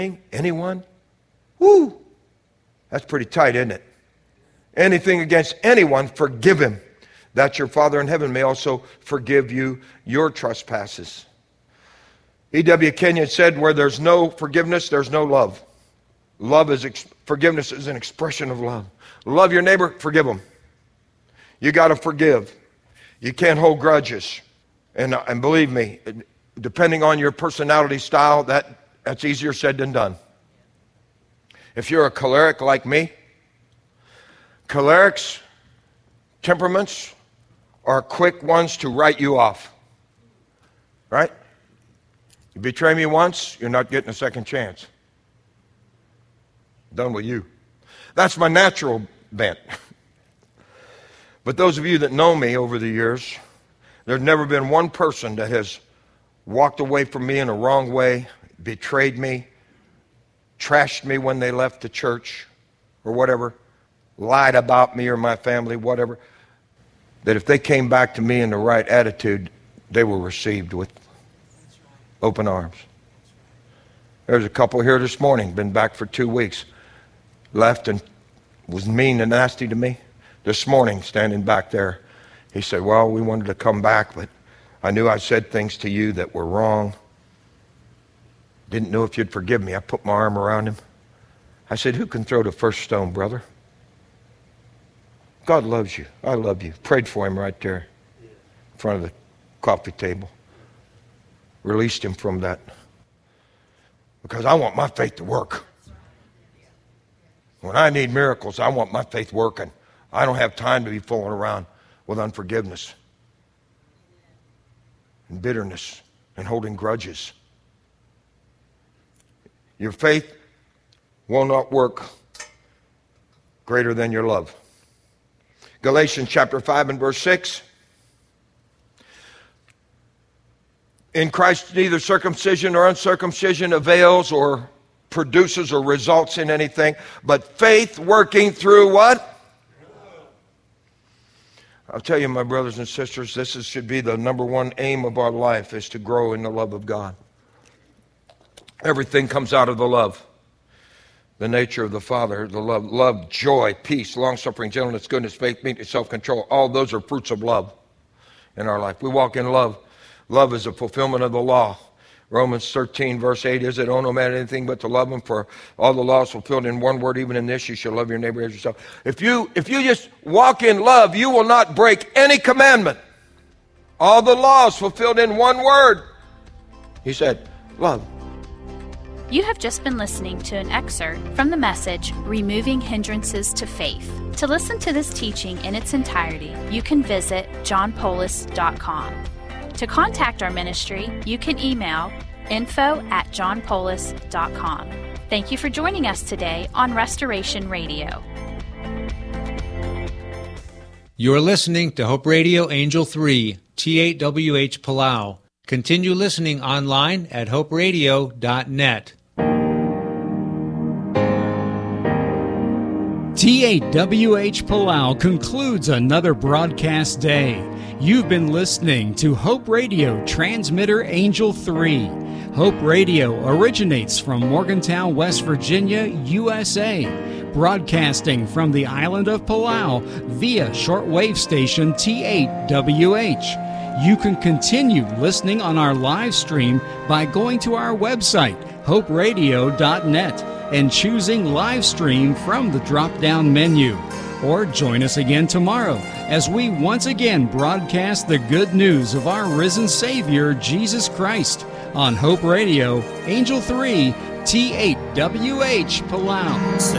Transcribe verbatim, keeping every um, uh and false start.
anyone? Woo! That's pretty tight, isn't it? Anything against anyone, forgive him, that your Father in heaven may also forgive you your trespasses. E W Kenyon said, where there's no forgiveness, there's no love. Love is, forgiveness is an expression of love. Love your neighbor, forgive them. You got to forgive. You can't hold grudges. And, and believe me, depending on your personality style, that, that's easier said than done. If you're a choleric like me, cholerics, temperaments are quick ones to write you off. Right? You betray me once, you're not getting a second chance. Done with you. That's my natural bent. But those of you that know me over the years, there's never been one person that has walked away from me in a wrong way, betrayed me, trashed me when they left the church or whatever, lied about me or my family, whatever, that if they came back to me in the right attitude, they were received with open arms. There's a couple here this morning, been back for two weeks, left and was mean and nasty to me. This morning, standing back there, he said, well, we wanted to come back, but I knew I said things to you that were wrong. Didn't know if you'd forgive me. I put my arm around him. I said, who can throw the first stone, brother? God loves you. I love you. Prayed for him right there in front of the coffee table. Released him from that. Because I want my faith to work. When I need miracles, I want my faith working. I don't have time to be fooling around with unforgiveness and bitterness and holding grudges. Your faith will not work greater than your love. Galatians chapter five and verse six. In Christ neither circumcision or uncircumcision avails or produces or results in anything, but faith working through what? I'll tell you, my brothers and sisters, this is, should be the number one aim of our life, is to grow in the love of God. Everything comes out of the love. The nature of the Father, the love, love, joy, peace, long-suffering, gentleness, goodness, faith, meekness, self-control. All those are fruits of love in our life. We walk in love. Love is a fulfillment of the law. Romans thirteen, verse eight, is it, owe no man anything but to love him, for all the law is fulfilled in one word, even in this, you shall love your neighbor as yourself. If you, if you just walk in love, you will not break any commandment. All the law is fulfilled in one word. He said, love. You have just been listening to an excerpt from the message, Removing Hindrances to Faith. To listen to this teaching in its entirety, you can visit john polis dot com. To contact our ministry, you can email info at john polis dot com. Thank you for joining us today on Restoration Radio. You're listening to Hope Radio Angel three, T eight W H Palau. Continue listening online at hope radio dot net. T eight W H Palau concludes another broadcast day. You've been listening to Hope Radio Transmitter Angel three. Hope Radio originates from Morgantown, West Virginia, U S A, broadcasting from the island of Palau via shortwave station T eight W H. You can continue listening on our live stream by going to our website, hope radio dot net, and choosing live stream from the drop-down menu. Or join us again tomorrow as we once again broadcast the good news of our risen Savior, Jesus Christ, on Hope Radio, Angel three, T eight W H Palau.